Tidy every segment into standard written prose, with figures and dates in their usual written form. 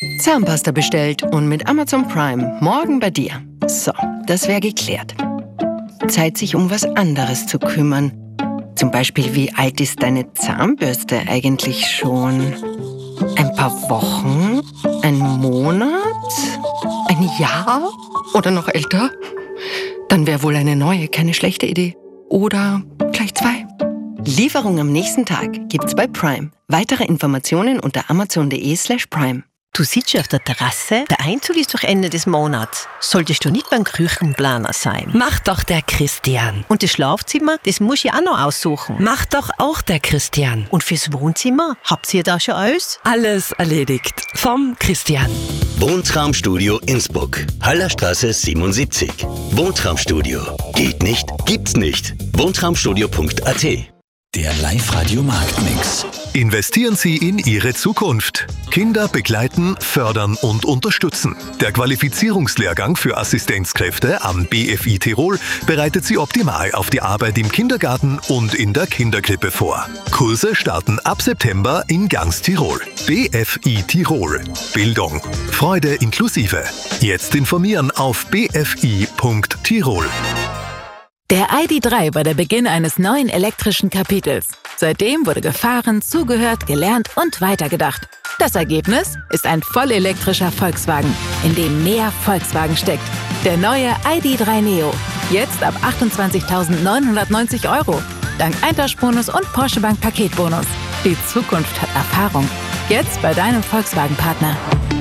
Zahnpasta bestellt und mit Amazon Prime morgen bei dir. So, das wäre geklärt. Zeit, sich um was anderes zu kümmern. Zum Beispiel, wie alt ist deine Zahnbürste eigentlich schon? Ein paar Wochen? Ein Monat? Ein Jahr? Oder noch älter? Dann wäre wohl eine neue keine schlechte Idee. Oder gleich 2. Lieferung am nächsten Tag gibt's bei Prime. Weitere Informationen unter amazon.de/prime. Du sitzt auf der Terrasse, der Einzug ist doch Ende des Monats. Solltest du nicht beim Küchenplaner sein? Mach doch der Christian. Und das Schlafzimmer, das muss ich auch noch aussuchen. Mach doch auch der Christian. Und fürs Wohnzimmer, habt ihr da schon alles? Alles erledigt. Vom Christian. Wohntraumstudio Innsbruck. Hallerstraße 77. Wohntraumstudio. Geht nicht? Gibt's nicht. Wohntraumstudio.at. Der Live-Radio-Marktmix. Investieren Sie in Ihre Zukunft. Kinder begleiten, fördern und unterstützen. Der Qualifizierungslehrgang für Assistenzkräfte am BFI Tirol bereitet Sie optimal auf die Arbeit im Kindergarten und in der Kinderkrippe vor. Kurse starten ab September in ganz Tirol. BFI Tirol. Bildung. Freude inklusive. Jetzt informieren auf bfi.tirol. Der ID.3 war der Beginn eines neuen elektrischen Kapitels. Seitdem wurde gefahren, zugehört, gelernt und weitergedacht. Das Ergebnis ist ein vollelektrischer Volkswagen, in dem mehr Volkswagen steckt. Der neue ID.3 Neo. Jetzt ab 28.990 €. Dank Eintauschbonus und Porsche Bank Paketbonus. Die Zukunft hat Erfahrung. Jetzt bei deinem Volkswagen-Partner.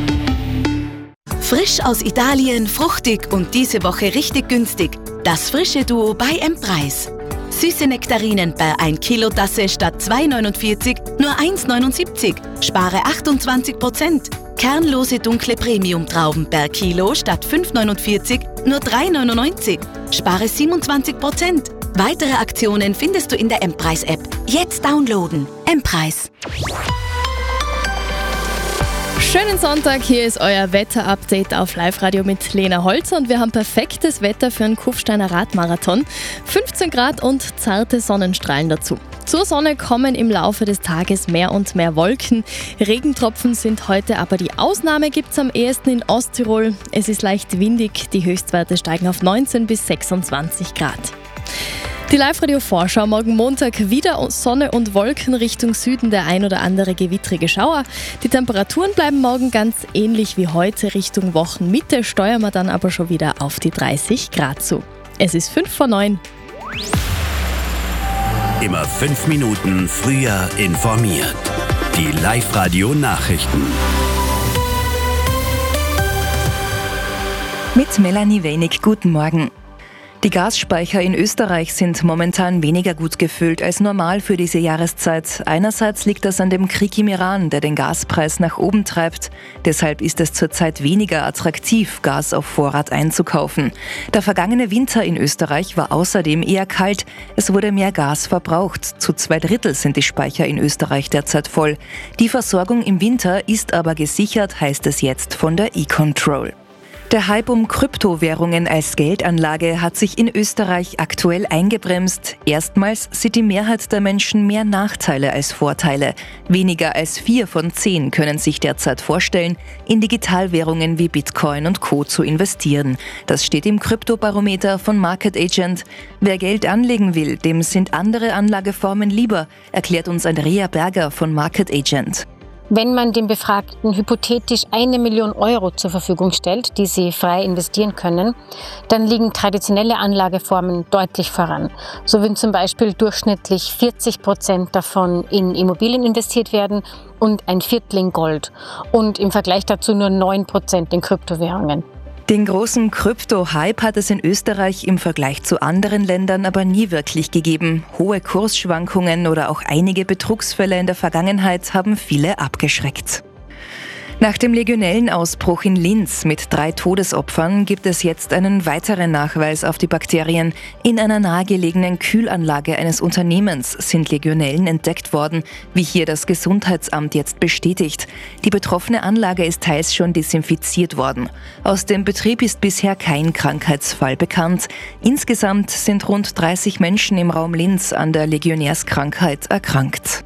Frisch aus Italien, fruchtig und diese Woche richtig günstig. Das frische Duo bei M-Preis. Süße Nektarinen bei 1 Kilo Tasse statt 2,49 nur 1,79. Spare 28%. Kernlose dunkle Premium-Trauben per Kilo statt 5,49 nur 3,99. Spare 27%. Weitere Aktionen findest du in der M-Preis-App. Jetzt downloaden. M-Preis. Schönen Sonntag, hier ist euer Wetter-Update auf Live-Radio mit Lena Holzer und wir haben perfektes Wetter für einen Kufsteiner Radmarathon. 15 Grad und zarte Sonnenstrahlen dazu. Zur Sonne kommen im Laufe des Tages mehr und mehr Wolken. Regentropfen sind heute aber die Ausnahme, gibt's am ehesten in Osttirol. Es ist leicht windig, die Höchstwerte steigen auf 19 bis 26 Grad. Die Live-Radio-Vorschau morgen Montag wieder Sonne und Wolken Richtung Süden, der ein oder andere gewittrige Schauer. Die Temperaturen bleiben morgen ganz ähnlich wie heute Richtung Wochenmitte, steuern wir dann aber schon wieder auf die 30 Grad zu. Es ist 8:55. Immer 5 Minuten früher informiert. Die Live-Radio-Nachrichten. Mit Melanie Wenig, guten Morgen. Die Gasspeicher in Österreich sind momentan weniger gut gefüllt als normal für diese Jahreszeit. Einerseits liegt das an dem Krieg im Iran, der den Gaspreis nach oben treibt. Deshalb ist es zurzeit weniger attraktiv, Gas auf Vorrat einzukaufen. Der vergangene Winter in Österreich war außerdem eher kalt. Es wurde mehr Gas verbraucht. Zu 2/3 sind die Speicher in Österreich derzeit voll. Die Versorgung im Winter ist aber gesichert, heißt es jetzt von der E-Control. Der Hype um Kryptowährungen als Geldanlage hat sich in Österreich aktuell eingebremst. Erstmals sieht die Mehrheit der Menschen mehr Nachteile als Vorteile. Weniger als 4 von 10 können sich derzeit vorstellen, in Digitalwährungen wie Bitcoin und Co. zu investieren. Das steht im Kryptobarometer von Market Agent. Wer Geld anlegen will, dem sind andere Anlageformen lieber, erklärt uns Andrea Berger von Market Agent. Wenn man den Befragten hypothetisch 1 Million € zur Verfügung stellt, die sie frei investieren können, dann liegen traditionelle Anlageformen deutlich voran. So würden zum Beispiel durchschnittlich 40% davon in Immobilien investiert werden und ein Viertel in Gold und im Vergleich dazu nur 9% in Kryptowährungen. Den großen Krypto-Hype hat es in Österreich im Vergleich zu anderen Ländern aber nie wirklich gegeben. Hohe Kursschwankungen oder auch einige Betrugsfälle in der Vergangenheit haben viele abgeschreckt. Nach dem Legionellenausbruch in Linz mit 3 Todesopfern gibt es jetzt einen weiteren Nachweis auf die Bakterien. In einer nahegelegenen Kühlanlage eines Unternehmens sind Legionellen entdeckt worden, wie hier das Gesundheitsamt jetzt bestätigt. Die betroffene Anlage ist teils schon desinfiziert worden. Aus dem Betrieb ist bisher kein Krankheitsfall bekannt. Insgesamt sind rund 30 Menschen im Raum Linz an der Legionärskrankheit erkrankt.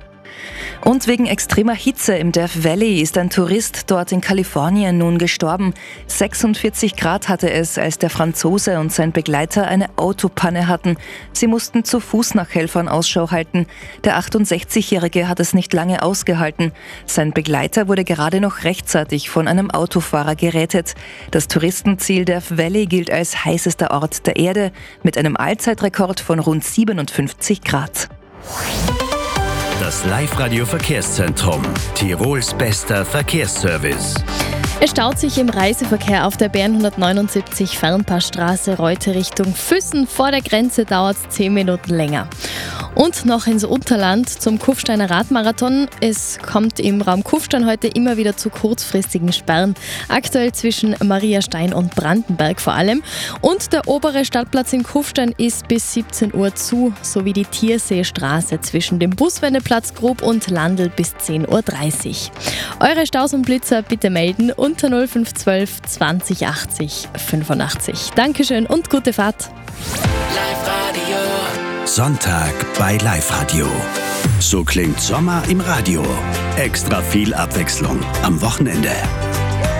Und wegen extremer Hitze im Death Valley ist ein Tourist dort in Kalifornien nun gestorben. 46 Grad hatte es, als der Franzose und sein Begleiter eine Autopanne hatten. Sie mussten zu Fuß nach Helfern Ausschau halten. Der 68-Jährige hat es nicht lange ausgehalten. Sein Begleiter wurde gerade noch rechtzeitig von einem Autofahrer gerettet. Das Touristenziel Death Valley gilt als heißester Ort der Erde mit einem Allzeitrekord von rund 57 Grad. Das Live-Radio-Verkehrszentrum. Tirols bester Verkehrsservice. Es staut sich im Reiseverkehr auf der BR 179 Fernpassstraße Reute Richtung Füssen. Vor der Grenze dauert es 10 Minuten länger. Und noch ins Unterland zum Kufsteiner Radmarathon. Es kommt im Raum Kufstein heute immer wieder zu kurzfristigen Sperren. Aktuell zwischen Mariastein und Brandenberg vor allem. Und der obere Stadtplatz in Kufstein ist bis 17 Uhr zu, sowie die Tierseestraße zwischen dem Buswendeplatz Grub und Landl bis 10.30 Uhr. Eure Staus und Blitzer bitte melden unter 0512 20 80 85. Dankeschön und gute Fahrt. Live-Radio. Sonntag bei Live-Radio. So klingt Sommer im Radio. Extra viel Abwechslung am Wochenende.